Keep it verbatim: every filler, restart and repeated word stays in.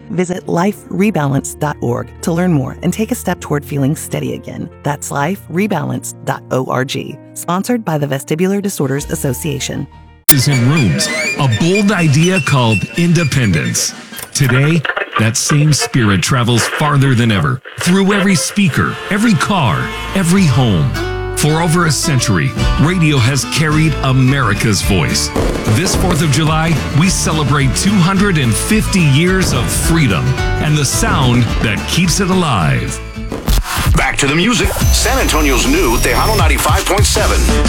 Visit life rebalance dot org to learn more and take a step toward feeling steady again. That's life rebalance dot org. Sponsored by the Vestibular Disorders Association. Is in rooms, a bold idea called independence. Today, that same spirit travels farther than ever, through every speaker, every car, every home. For over a century, radio has carried America's voice. This fourth of July, we celebrate two hundred fifty years of freedom and the sound that keeps it alive. Back to the music. San Antonio's new Tejano ninety-five point seven.